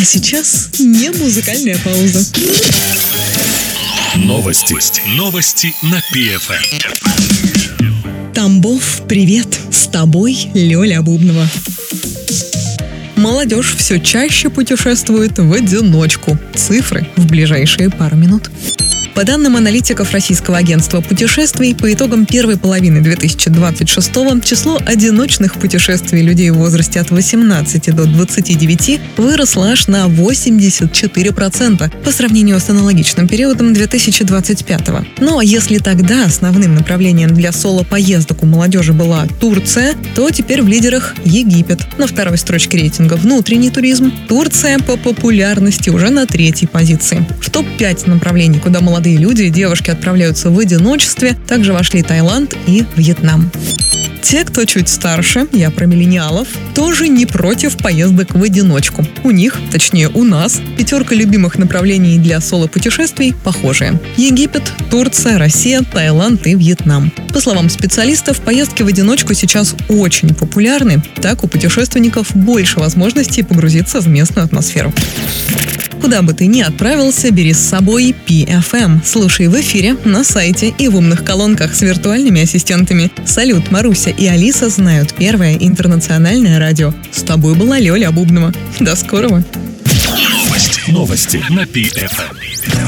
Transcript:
А сейчас не музыкальная пауза. Новости на ПФМ. Тамбов, привет! С тобой Лёля Бубнова. Молодежь все чаще путешествует в одиночку. Цифры в ближайшие пару минут. По данным аналитиков Российского агентства путешествий, по итогам первой половины 2026-го число одиночных путешествий людей в возрасте от 18 до 29 выросло аж на 84% по сравнению с аналогичным периодом 2025-го. Но если тогда основным направлением для соло-поездок у молодежи была Турция, то теперь в лидерах Египет. На второй строчке рейтинга внутренний туризм. Турция по популярности уже на третьей позиции. В топ-5 направлений, куда молодые люди и девушки отправляются в одиночестве, также вошли Таиланд и Вьетнам. Те, кто чуть старше, я про миллениалов, тоже не против поездок в одиночку. У них, точнее у нас, пятерка любимых направлений для соло-путешествий похожие. Египет, Турция, Россия, Таиланд и Вьетнам. По словам специалистов, поездки в одиночку сейчас очень популярны. Так у путешественников больше возможностей погрузиться в местную атмосферу. Куда бы ты ни отправился, бери с собой PFM. Слушай в эфире, на сайте и в умных колонках с виртуальными ассистентами. Салют, Маруся и Алиса знают первое интернациональное радио. С тобой была Лёля Бубнова. До скорого. Новости на ПФМ.